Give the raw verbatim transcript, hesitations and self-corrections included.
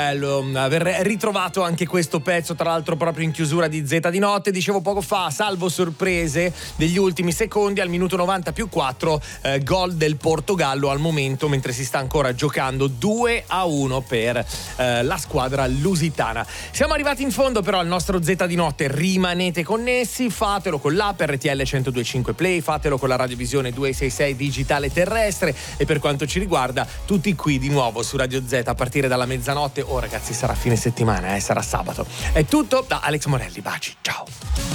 Bello aver ritrovato anche questo pezzo, tra l'altro proprio in chiusura di Z di notte. Dicevo poco fa, salvo sorprese degli ultimi secondi, al minuto novanta più quattro, eh, gol del Portogallo al momento, mentre si sta ancora giocando due a uno per eh, la squadra lusitana. Siamo arrivati in fondo però al nostro Z di notte, rimanete connessi, fatelo con l'app R T L centodue e cinque Play, fatelo con la radiovisione duecentosessantasei digitale terrestre, e per quanto ci riguarda tutti qui di nuovo su Radio Z a partire dalla mezzanotte. Oh ragazzi, sarà fine settimana, eh, sarà sabato. È tutto da Alex Morelli, baci, ciao.